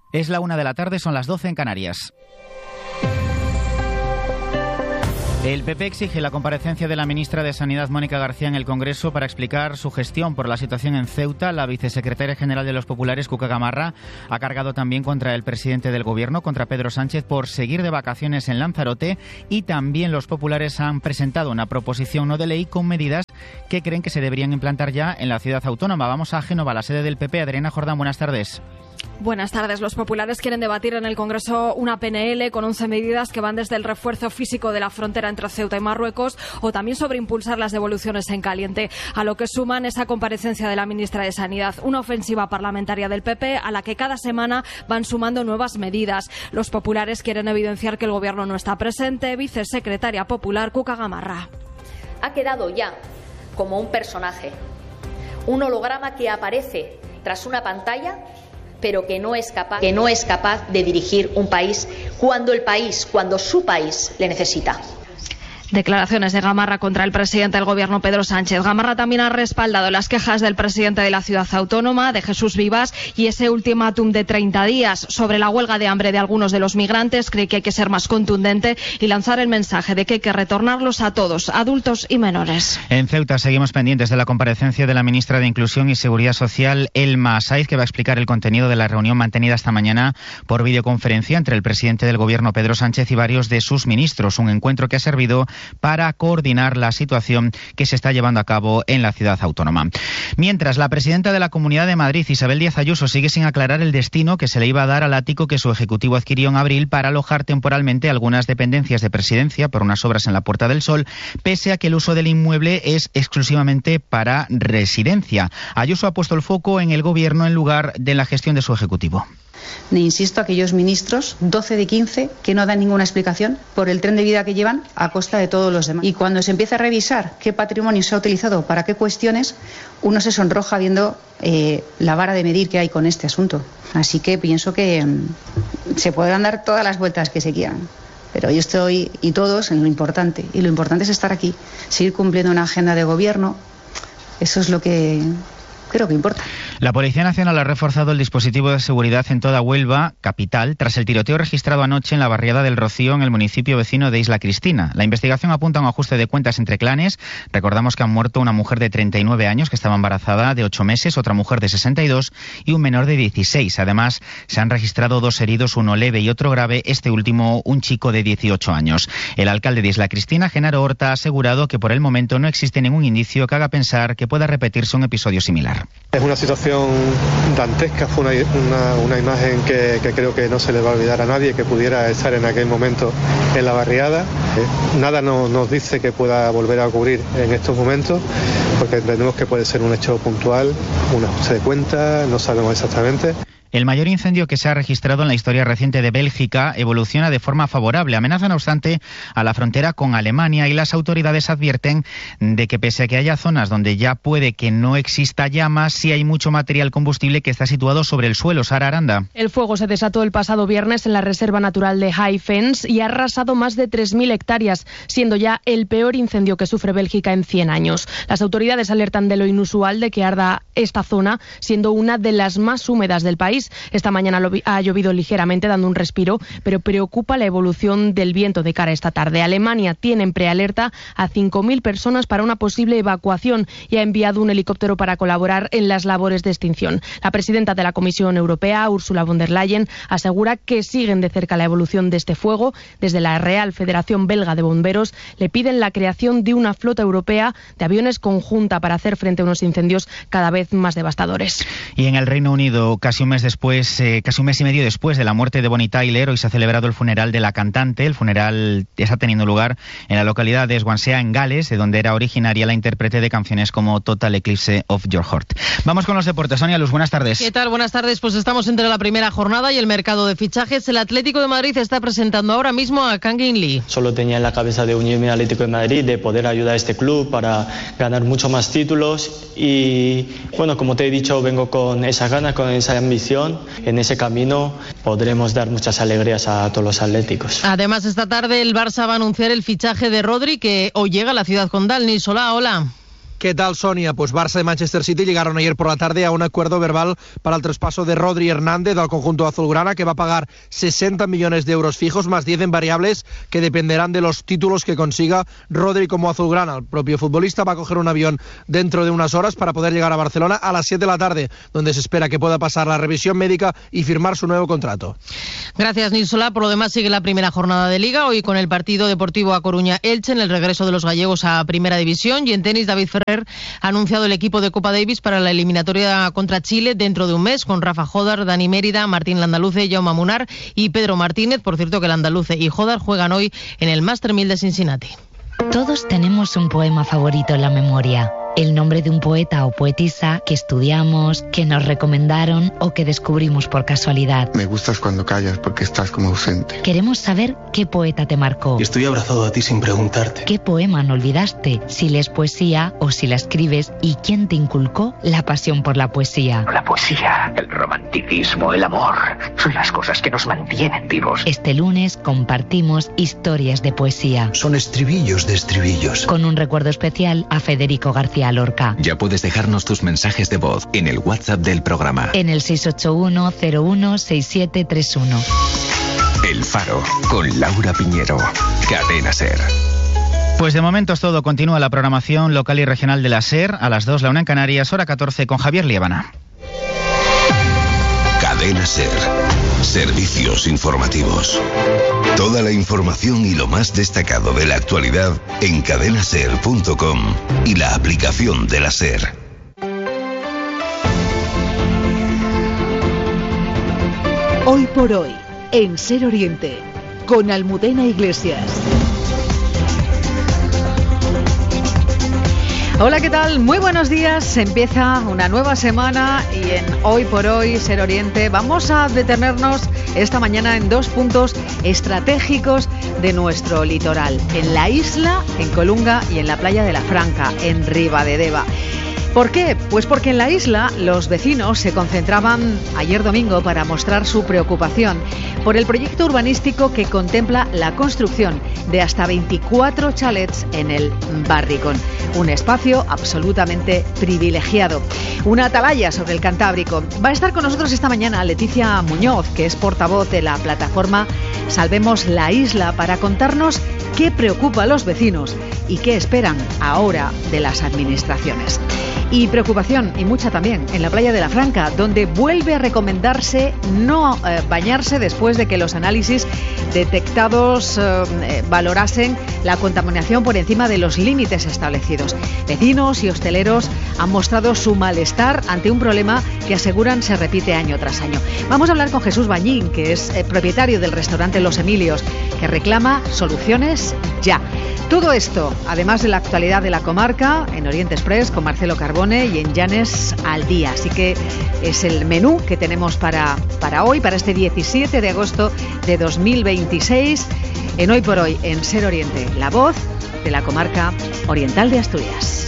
Es la 1 de la tarde, son las 12 en Canarias. El PP exige la comparecencia de la ministra de Sanidad, Mónica García, en el Congreso para explicar su gestión por la situación en Ceuta. La vicesecretaria general de los populares, Cuca Gamarra, ha cargado también contra el presidente del Gobierno, contra Pedro Sánchez, por seguir de vacaciones en Lanzarote, y también los populares han presentado una proposición no de ley con medidas que creen que se deberían implantar ya en la ciudad autónoma. Vamos a Génova, la sede del PP. Adriana Jordán, buenas tardes. Buenas tardes. Los populares quieren debatir en el Congreso una PNL con 11 medidas que van desde el refuerzo físico de la frontera entre Ceuta y Marruecos o también sobre impulsar las devoluciones en caliente, a lo que suman esa comparecencia de la ministra de Sanidad, una ofensiva parlamentaria del PP a la que cada semana van sumando nuevas medidas. Los populares quieren evidenciar que el Gobierno no está presente. Vicesecretaria popular, Cuca Gamarra. Ha quedado ya como un personaje, un holograma que aparece tras una pantalla, pero que no es capaz de dirigir un país cuando su país le necesita. Declaraciones de Gamarra contra el presidente del Gobierno, Pedro Sánchez. Gamarra también ha respaldado las quejas del presidente de la ciudad autónoma, de Jesús Vivas, y ese ultimátum de 30 días sobre la huelga de hambre de algunos de los migrantes. Cree que hay que ser más contundente y lanzar el mensaje de que hay que retornarlos a todos, adultos y menores. En Ceuta seguimos pendientes de la comparecencia de la ministra de Inclusión y Seguridad Social, Elma Saiz, que va a explicar el contenido de la reunión mantenida esta mañana por videoconferencia entre el presidente del Gobierno, Pedro Sánchez, y varios de sus ministros. Un encuentro que ha servido para coordinar la situación que se está llevando a cabo en la ciudad autónoma. Mientras, la presidenta de la Comunidad de Madrid, Isabel Díaz Ayuso, sigue sin aclarar el destino que se le iba a dar al ático que su ejecutivo adquirió en abril para alojar temporalmente algunas dependencias de Presidencia por unas obras en la Puerta del Sol, pese a que el uso del inmueble es exclusivamente para residencia. Ayuso ha puesto el foco en el Gobierno en lugar de la gestión de su ejecutivo. Le insisto a aquellos ministros, 12 de 15, que no dan ninguna explicación por el tren de vida que llevan a costa de todos los demás. Y cuando se empieza a revisar qué patrimonio se ha utilizado para qué cuestiones, uno se sonroja viendo la vara de medir que hay con este asunto. Así que pienso que se podrán dar todas las vueltas que se quieran. Pero yo estoy, y todos, en lo importante. Y lo importante es estar aquí, seguir cumpliendo una agenda de gobierno. Eso es lo que creo que importa. La Policía Nacional ha reforzado el dispositivo de seguridad en toda Huelva, capital, tras el tiroteo registrado anoche en la barriada del Rocío, en el municipio vecino de Isla Cristina. La investigación apunta a un ajuste de cuentas entre clanes. Recordamos que han muerto una mujer de 39 años que estaba embarazada de 8 meses, otra mujer de 62 y un menor de 16. Además, se han registrado 2 heridos, uno leve y otro grave, este último un chico de 18 años. El alcalde de Isla Cristina, Genaro Horta, ha asegurado que por el momento no existe ningún indicio que haga pensar que pueda repetirse un episodio similar. Es una situación dantesca, fue una imagen que creo que no se le va a olvidar a nadie que pudiera estar en aquel momento en la barriada. Nada nos dice que pueda volver a ocurrir en estos momentos, porque entendemos que puede ser un hecho puntual, un ajuste de cuentas, no sabemos exactamente. El mayor incendio que se ha registrado en la historia reciente de Bélgica evoluciona de forma favorable. Amenaza, no obstante, a la frontera con Alemania, y las autoridades advierten de que pese a que haya zonas donde ya puede que no exista llamas, sí hay mucho material combustible que está situado sobre el suelo. Sara Aranda. El fuego se desató el pasado viernes en la Reserva Natural de High Fens y ha arrasado más de 3.000 hectáreas, siendo ya el peor incendio que sufre Bélgica en 100 años. Las autoridades alertan de lo inusual de que arda esta zona, siendo una de las más húmedas del país. Esta mañana ha llovido ligeramente, dando un respiro, pero preocupa la evolución del viento de cara a esta tarde. Alemania tiene en prealerta a 5.000 personas para una posible evacuación y ha enviado un helicóptero para colaborar en las labores de extinción. La presidenta de la Comisión Europea, Ursula von der Leyen, asegura que siguen de cerca la evolución de este fuego. Desde la Real Federación Belga de Bomberos le piden la creación de una flota europea de aviones conjunta para hacer frente a unos incendios cada vez más devastadores. Y en el Reino Unido, casi un mes y medio después de la muerte de Bonnie Tyler, hoy se ha celebrado el funeral de la cantante. El funeral está teniendo lugar en la localidad de Swansea, en Gales, de donde era originaria la intérprete de canciones como Total Eclipse of Your Heart. Vamos con los deportes. Sonia Luz, buenas tardes. ¿Qué tal? Buenas tardes. Pues estamos entre la primera jornada y el mercado de fichajes. El Atlético de Madrid está presentando ahora mismo a Kangin Lee. Solo tenía en la cabeza de Unión Atlético de Madrid de poder ayudar a este club para ganar mucho más títulos y, bueno, como te he dicho, vengo con esas ganas, con esa ambición. En ese camino podremos dar muchas alegrías a todos los atléticos. Además, esta tarde el Barça va a anunciar el fichaje de Rodri, que hoy llega a la ciudad condal. Nisolá, hola. ¿Qué tal, Sonia? Pues Barça y Manchester City llegaron ayer por la tarde a un acuerdo verbal para el traspaso de Rodri Hernández al conjunto azulgrana, que va a pagar 60 millones de euros fijos más 10 en variables que dependerán de los títulos que consiga Rodri como azulgrana. El propio futbolista va a coger un avión dentro de unas horas para poder llegar a Barcelona a las 7 de la tarde, donde se espera que pueda pasar la revisión médica y firmar su nuevo contrato. Gracias, Nil Solá. Por lo demás, sigue la primera jornada de Liga, hoy con el partido Deportivo A Coruña-Elche en el regreso de los gallegos a Primera División. Y en tenis, David Ferrer ha anunciado el equipo de Copa Davis para la eliminatoria contra Chile dentro de un mes, con Rafa Jodar, Dani Mérida, Martín Landaluce, Jaume Munar y Pedro Martínez. Por cierto, que Landaluce y Jodar juegan hoy en el Master 1000 de Cincinnati. Todos tenemos un poema favorito en la memoria. El nombre de un poeta o poetisa que estudiamos, que nos recomendaron o que descubrimos por casualidad. Me gustas cuando callas porque estás como ausente. Queremos saber qué poeta te marcó. Estoy abrazado a ti sin preguntarte. ¿Qué poema no olvidaste? Si lees poesía o si la escribes, y quién te inculcó la pasión por la poesía. La poesía, el romanticismo, el amor, son las cosas que nos mantienen vivos. Este lunes compartimos historias de poesía. Son estribillos de estribillos. Con un recuerdo especial a Federico García Lorca. Ya puedes dejarnos tus mensajes de voz en el WhatsApp del programa. En el 681-016731. El Faro, con Laura Piñero. Cadena SER. Pues de momento es todo. Continúa la programación local y regional de la SER. A las 2, la 1 en Canarias, hora 14, con Javier Liébana. Cadena SER. Servicios informativos. Toda la información y lo más destacado de la actualidad en cadenaser.com y la aplicación de la SER. Hoy por hoy, en SER Oriente, con Almudena Iglesias. Hola, ¿qué tal? Muy buenos días. Empieza una nueva semana y en Hoy por Hoy, SER Oriente, vamos a detenernos esta mañana en dos puntos estratégicos de nuestro litoral. En la isla, en Colunga, y en la playa de La Franca, en Ribadedeva. ¿Por qué? Pues porque en la isla los vecinos se concentraban ayer domingo para mostrar su preocupación por el proyecto urbanístico que contempla la construcción de hasta 24 chalets en el Barricón. Un espacio absolutamente privilegiado. Una atalaya sobre el Cantábrico. Va a estar con nosotros esta mañana Leticia Muñoz, que es portavoz de la plataforma Salvemos la Isla, para contarnos qué preocupa a los vecinos y qué esperan ahora de las administraciones. Y preocupación, y mucha también, en la playa de La Franca, donde vuelve a recomendarse no bañarse después de que los análisis detectados valorasen la contaminación por encima de los límites establecidos. Vecinos y hosteleros han mostrado su malestar ante un problema que aseguran se repite año tras año. Vamos a hablar con Jesús Bañín, que es propietario del restaurante Los Emilios, que reclama soluciones ya. Todo esto, además de la actualidad de la comarca, en Oriente Express con Marcelo Carbone y en Llanes al Día. Así que es el menú que tenemos para hoy, para este 17 de agosto de 2026, en Hoy por Hoy, en SER Oriente, la voz de la comarca oriental de Asturias.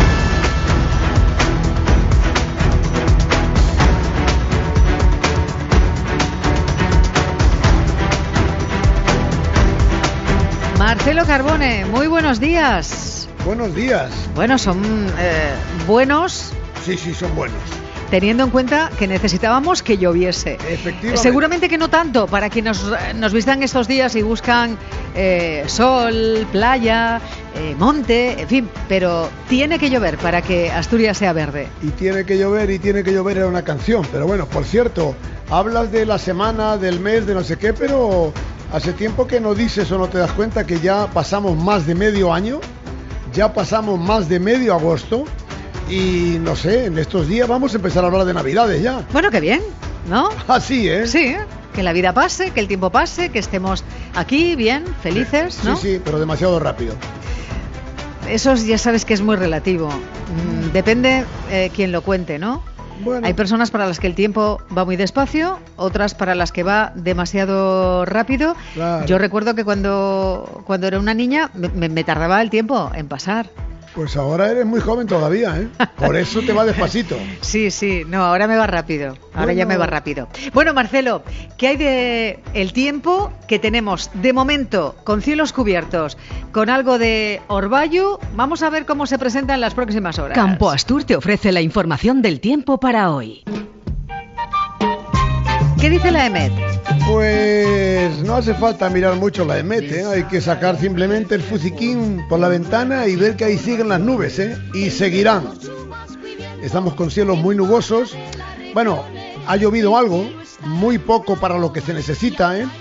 Marcelo Carbone, muy buenos días. Buenos días. Bueno, son buenos. Sí, son buenos. Teniendo en cuenta que necesitábamos que lloviese. Efectivamente. Seguramente que no tanto para quienes nos visitan estos días y buscan sol, playa, monte, en fin, pero tiene que llover para que Asturias sea verde. Y tiene que llover era una canción. Pero bueno, por cierto, hablas de la semana, del mes, de no sé qué, pero hace tiempo que no dices o no te das cuenta que ya pasamos más de medio año, ya pasamos más de medio agosto. Y no sé, en estos días vamos a empezar a hablar de Navidades ya. Bueno, qué bien, ¿no? Así, ¿eh? Sí, que la vida pase, que el tiempo pase, que estemos aquí bien, felices, ¿no? Sí, pero demasiado rápido. Eso ya sabes que es muy relativo. Depende quién lo cuente, ¿no? Bueno. Hay personas para las que el tiempo va muy despacio, otras para las que va demasiado rápido. Claro. Yo recuerdo que cuando era una niña me tardaba el tiempo en pasar. Pues ahora eres muy joven todavía, ¿eh? Por eso te va despacito. Sí, no, ahora me va rápido. Ahora ya me va rápido. Bueno, Marcelo, ¿qué hay de el tiempo que tenemos de momento con cielos cubiertos, con algo de orvallo? Vamos a ver cómo se presenta en las próximas horas. Campo Astur te ofrece la información del tiempo para hoy. ¿Qué dice la EMET? Pues no hace falta mirar mucho la EMET, ¿eh? Hay que sacar simplemente el fusiquín por la ventana y ver que ahí siguen las nubes, ¿eh? Y seguirán. Estamos con cielos muy nubosos. Bueno, ha llovido algo, muy poco para lo que se necesita, ¿eh?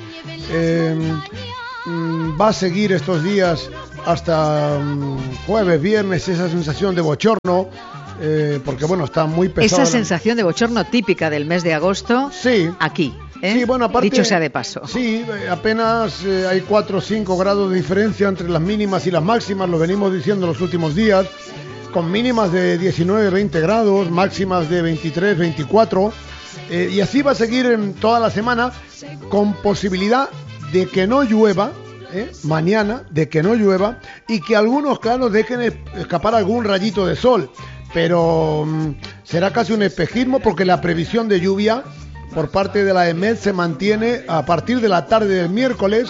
Va a seguir estos días hasta jueves, viernes, esa sensación de bochorno. Porque bueno, está muy pesado. Esa sensación de bochorno típica del mes de agosto. Sí. Aquí. Sí, bueno, aparte, dicho sea de paso. Sí, apenas hay 4 o 5 grados de diferencia entre las mínimas y las máximas, lo venimos diciendo los últimos días, con mínimas de 19, 20 grados, máximas de 23, 24, y así va a seguir en toda la semana, con posibilidad de que no llueva, mañana, de que no llueva, y que algunos, claro, dejen escapar algún rayito de sol, pero será casi un espejismo porque la previsión de lluvia por parte de la EMET se mantiene a partir de la tarde del miércoles,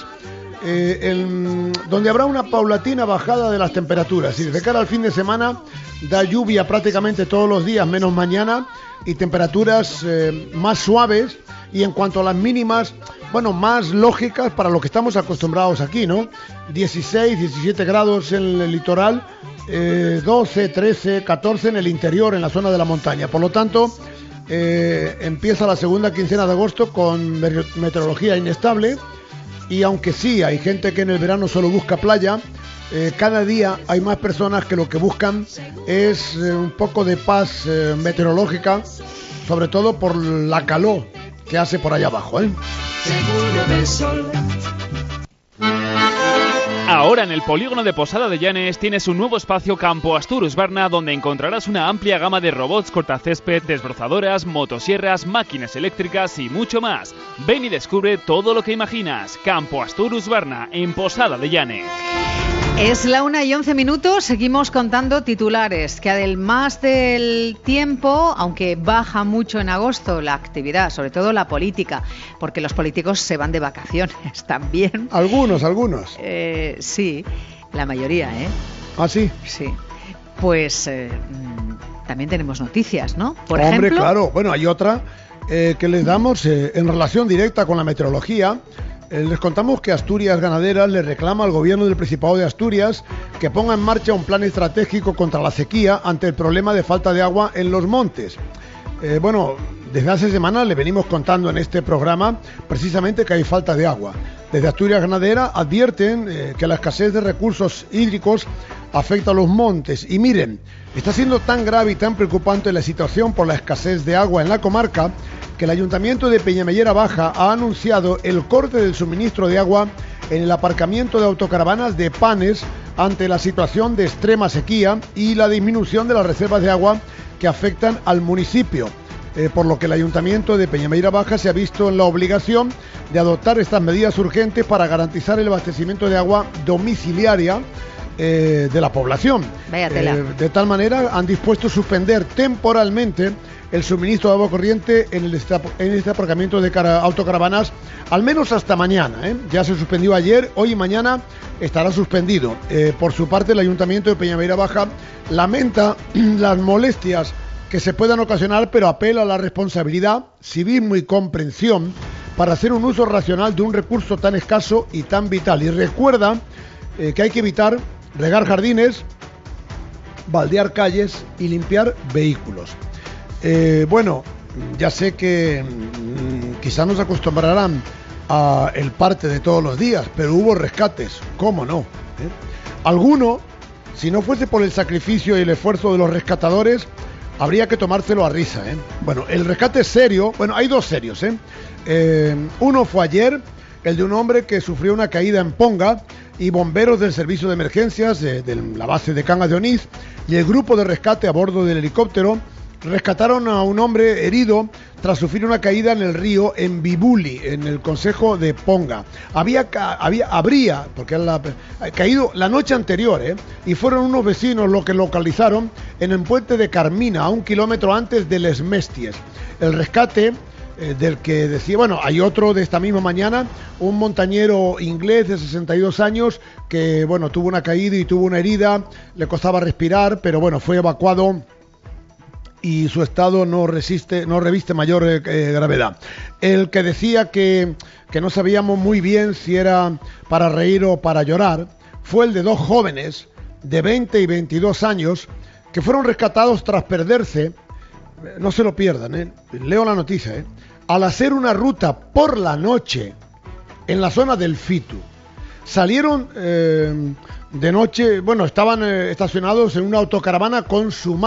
donde habrá una paulatina bajada de las temperaturas. Y de cara al fin de semana da lluvia prácticamente todos los días, menos mañana, y temperaturas más suaves. Y en cuanto a las mínimas, bueno, más lógicas para lo que estamos acostumbrados aquí, ¿no? 16, 17 grados en el litoral, 12, 13, 14 en el interior, en la zona de la montaña. Por lo tanto, empieza la segunda quincena de agosto con meteorología inestable, y aunque sí hay gente que en el verano solo busca playa, cada día hay más personas que lo que buscan es un poco de paz meteorológica, sobre todo por la calor que hace por allá abajo, ¿eh? Seguro del sol. Ahora en el polígono de Posada de Llanes tienes un nuevo espacio Campo Astur Husqvarna, donde encontrarás una amplia gama de robots cortacésped, desbrozadoras, motosierras, máquinas eléctricas y mucho más. Ven y descubre todo lo que imaginas. Campo Astur Husqvarna, en Posada de Llanes. Es la 1:11, seguimos contando titulares, que además del tiempo, aunque baja mucho en agosto la actividad, sobre todo la política, porque los políticos se van de vacaciones también. Algunos. Sí, la mayoría, ¿eh? ¿Ah, sí? Sí. Pues también tenemos noticias, ¿no? Por ejemplo, claro. Bueno, hay otra que les damos en relación directa con la meteorología. Les contamos que Asturias Ganaderas le reclama al gobierno del Principado de Asturias que ponga en marcha un plan estratégico contra la sequía ante el problema de falta de agua en los montes. Bueno, desde hace semanas le venimos contando en este programa precisamente que hay falta de agua. Desde Asturias Ganadera advierten que la escasez de recursos hídricos afecta a los montes. Y miren, está siendo tan grave y tan preocupante la situación por la escasez de agua en la comarca que el Ayuntamiento de Peñamellera Baja ha anunciado el corte del suministro de agua en el aparcamiento de autocaravanas de Panes ante la situación de extrema sequía y la disminución de las reservas de agua que afectan al municipio. Por lo que el Ayuntamiento de Peñamellera Baja se ha visto en la obligación de adoptar estas medidas urgentes para garantizar el abastecimiento de agua domiciliaria de la población. De tal manera han dispuesto suspender temporalmente el suministro de agua corriente en este aparcamiento de autocaravanas, al menos hasta mañana, ¿eh? Ya se suspendió ayer, hoy y mañana estará suspendido. Por su parte, el Ayuntamiento de Peñamellera Baja lamenta las molestias que se puedan ocasionar, pero apela a la responsabilidad, civismo y comprensión para hacer un uso racional de un recurso tan escaso y tan vital. Y recuerda que hay que evitar regar jardines, baldear calles y limpiar vehículos. Bueno, ya sé que quizás nos acostumbrarán a el parte de todos los días, pero hubo rescates, ¿cómo no? Alguno, si no fuese por el sacrificio y el esfuerzo de los rescatadores, habría que tomárselo a risa, ¿eh? Bueno, el rescate es serio, bueno, hay dos serios, uno fue ayer, el de un hombre que sufrió una caída en Ponga, y bomberos del servicio de emergencias de la base de Cangas de Onís y el grupo de rescate a bordo del helicóptero rescataron a un hombre herido tras sufrir una caída en el río en Bibuli, en el concejo de Ponga. Habría caído la noche anterior, y fueron unos vecinos los que localizaron en el puente de Carmina, a 1 kilómetro antes de Les Mesties. El rescate del que decía, bueno, hay otro de esta misma mañana, un montañero inglés de 62 años que, bueno, tuvo una caída y tuvo una herida, le costaba respirar, pero bueno, fue evacuado y su estado no reviste mayor gravedad. El que decía que no sabíamos muy bien si era para reír o para llorar fue el de 2 jóvenes de 20 y 22 años que fueron rescatados tras perderse. No se lo pierdan, leo la noticia, al hacer una ruta por la noche en la zona del Fitu. Salieron de noche, bueno, estaban estacionados en una autocaravana con su madre.